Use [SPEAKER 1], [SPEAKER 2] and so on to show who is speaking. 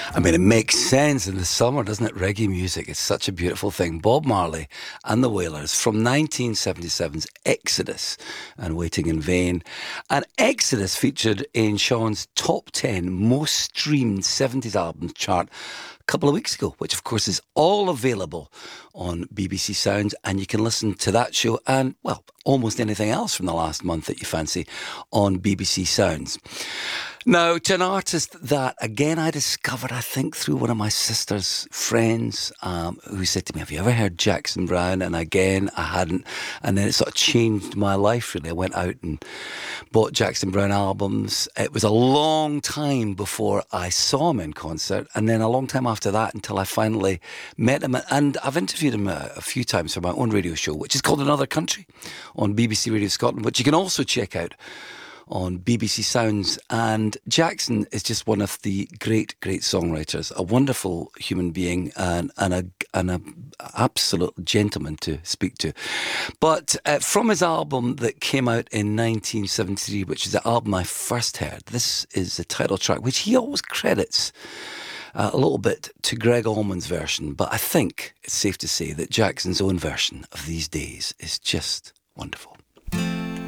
[SPEAKER 1] I mean, it makes sense in the summer, doesn't it? Reggae music is such a beautiful thing. Bob Marley and the Wailers from 1977's Exodus and Waiting in Vain. And Exodus featured in Sean's top 10 most streamed 70s albums chart a couple of weeks ago, which of course is all available on BBC Sounds, and you can listen to that show and, well, almost anything else from the last month that you fancy on BBC Sounds. Now, to an artist that, again, I discovered, I think, through one of my sister's friends who said to me, have you ever heard Jackson Browne? And again, I hadn't. And then it sort of changed my life, really. I went out and bought Jackson Browne albums. It was a long time before I saw him in concert, and then a long time after that until I finally met him. And I've interviewed him a few times for my own radio show, which is called Another Country on BBC Radio Scotland, which you can also check out on BBC Sounds. And Jackson is just one of the great songwriters, a wonderful human being, and a absolute gentleman to speak to. But from his album that came out in 1973, which is the album I first heard, this is the title track, which he always credits a little bit to Greg Allman's version, but I think it's safe to say that Jackson's own version of These Days is just wonderful.